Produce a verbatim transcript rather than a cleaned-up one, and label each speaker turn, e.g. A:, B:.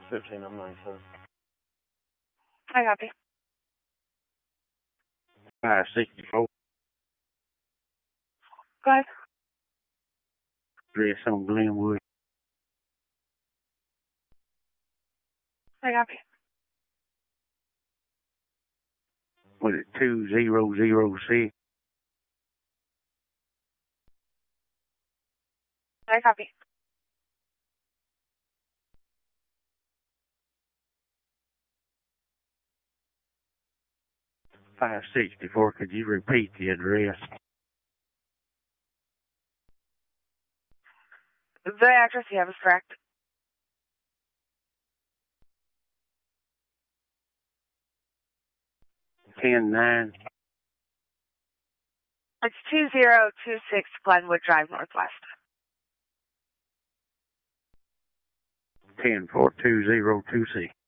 A: fifteen, I'm ninety-seven.
B: I copy.
A: five sixty-four.
B: Go ahead.
A: Address on Glenwood.
B: I copy.
A: Was it two zero zero six?
B: I copy.
A: five sixty-four, could you repeat the address?
B: The address you have is correct.
A: ten nine.
B: It's two zero two six Glenwood Drive, Northwest.
A: ten four two zero two six.